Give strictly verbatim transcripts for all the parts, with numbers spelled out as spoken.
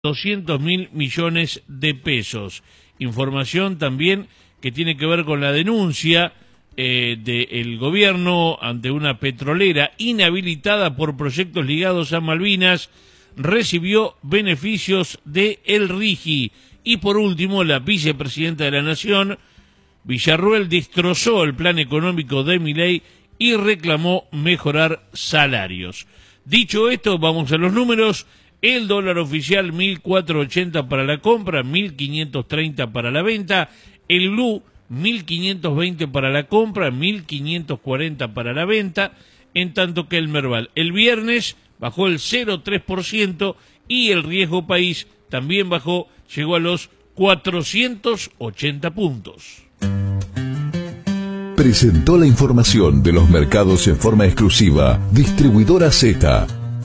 doscientos mil millones de pesos. Información también que tiene que ver con la denuncia eh, del gobierno ante una petrolera inhabilitada por proyectos ligados a Malvinas, recibió beneficios de El Rigi. Y por último, la vicepresidenta de la Nación, Villarruel, destrozó el plan económico de Milei y reclamó mejorar salarios. Dicho esto, vamos a los números. El dólar oficial mil cuatrocientos ochenta para la compra, mil quinientos treinta para la venta. El blue mil quinientos veinte para la compra, mil quinientos cuarenta para la venta. En tanto que el Merval el viernes bajó el cero coma tres por ciento y el riesgo país también bajó, llegó a los cuatrocientos ochenta puntos. Presentó la información de los mercados en forma exclusiva Distribuidora Z.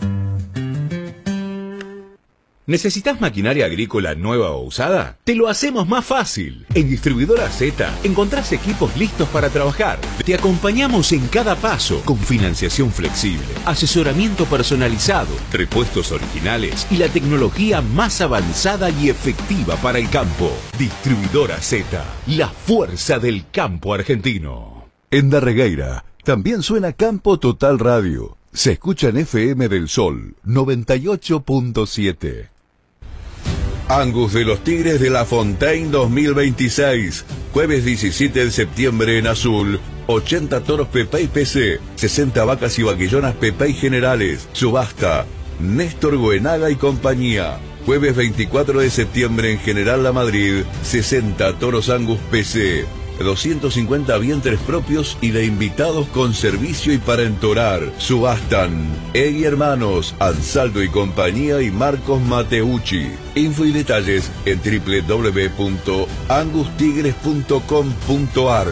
¿Necesitas maquinaria agrícola nueva o usada? Te lo hacemos más fácil. En Distribuidora Z encontrás equipos listos para trabajar. Te acompañamos en cada paso con financiación flexible, asesoramiento personalizado, repuestos originales y la tecnología más avanzada y efectiva para el campo. Distribuidora Z, la fuerza del campo argentino. En Darregueira también suena Campo Total Radio. Se escucha en F M del Sol noventa y ocho punto siete. Angus de los Tigres de la Fontaine dos mil veintiséis. Jueves diecisiete de septiembre en Azul. ochenta toros Pepey P C, sesenta vacas y vaquillonas Pepey Generales. Subasta. Néstor Goenaga y compañía. Jueves veinticuatro de septiembre en General La Madrid. sesenta toros Angus P C. doscientos cincuenta vientres propios y de invitados con servicio y para entorar. Subastan Egui Hermanos, Ansaldo y compañía y Marcos Mateucci. Info y detalles en doble u doble u doble u punto angus tigres punto com punto a r.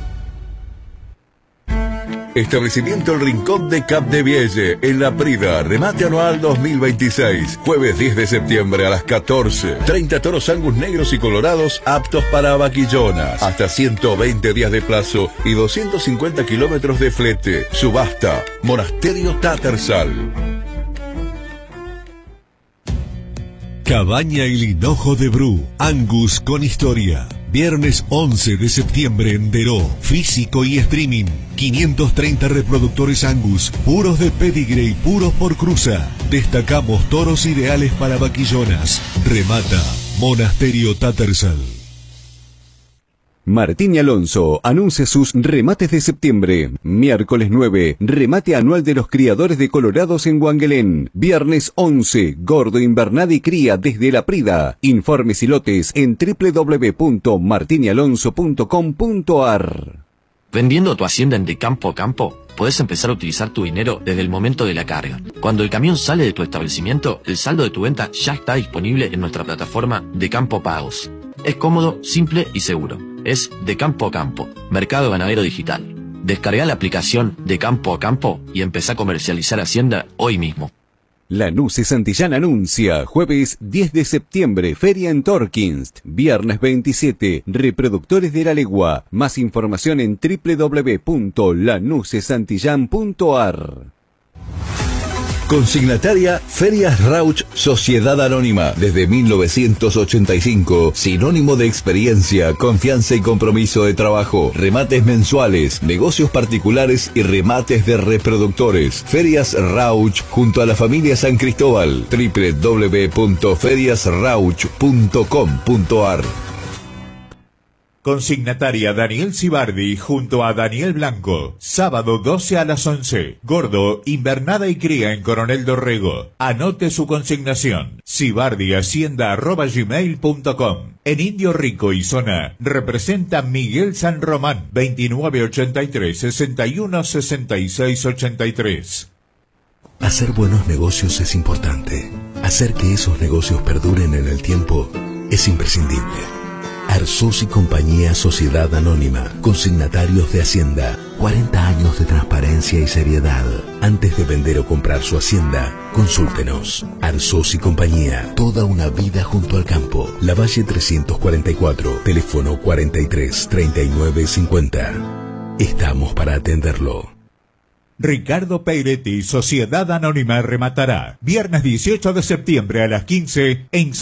Establecimiento El Rincón de Capdevielle, en La Prida, remate anual dos mil veintiséis, jueves diez de septiembre a las catorce. treinta toros Angus negros y colorados aptos para vaquillonas, hasta ciento veinte días de plazo y doscientos cincuenta kilómetros de flete. Subasta, Monasterio Tattersall. Cabaña El Hinojo de Bru, Angus con historia. Viernes once de septiembre en Deró, físico y streaming. quinientos treinta reproductores Angus, puros de pedigre y puros por cruza. Destacamos toros ideales para vaquillonas. Remata Monasterio Tattersall. Martín y Alonso anuncia sus remates de septiembre. Miércoles nueve, remate anual de los criadores de colorados en Wangelén. Viernes once, gordo invernada y cría desde La Prida. Informes y lotes en doble u doble u doble u punto martin y alonso punto com punto a r. Vendiendo tu hacienda en De Campo a Campo, podés empezar a utilizar tu dinero desde el momento de la carga. Cuando el camión sale de tu establecimiento, el saldo de tu venta ya está disponible en nuestra plataforma De Campo Pagos. Es cómodo, simple y seguro. Es De Campo a Campo, Mercado Ganadero Digital. Descarga la aplicación De Campo a Campo y empezá a comercializar Hacienda hoy mismo. Lanusse Santillán anuncia, jueves diez de septiembre, feria en Torkins. Viernes veintisiete, reproductores de la legua. Más información en doble u doble u doble u punto lanusse santillán punto a r. Consignataria Ferias Rauch Sociedad Anónima. Desde mil novecientos ochenta y cinco, sinónimo de experiencia, confianza y compromiso de trabajo. Remates mensuales, negocios particulares y remates de reproductores. Ferias Rauch junto a la familia San Cristóbal. doble u doble u doble u punto ferias rauch punto com punto a r. Consignataria Daniel Cibardi junto a Daniel Blanco. Sábado doce a las once. Gordo, invernada y cría en Coronel Dorrego. Anote su consignación. cibardi hacienda arroba gmail punto com. En Indio Rico y zona, representa Miguel San Román. veintinueve ochenta y tres, sesenta y uno, sesenta y seis ochenta y tres. Hacer buenos negocios es importante. Hacer que esos negocios perduren en el tiempo es imprescindible. Arzus y Compañía Sociedad Anónima, consignatarios de Hacienda, cuarenta años de transparencia y seriedad. Antes de vender o comprar su hacienda, consúltenos. Arzus y Compañía, toda una vida junto al campo. Lavalle trescientos cuarenta y cuatro, teléfono cuarenta y tres, treinta y nueve cincuenta. Estamos para atenderlo. Ricardo Peiretti, Sociedad Anónima, rematará. Viernes dieciocho de septiembre a las quince en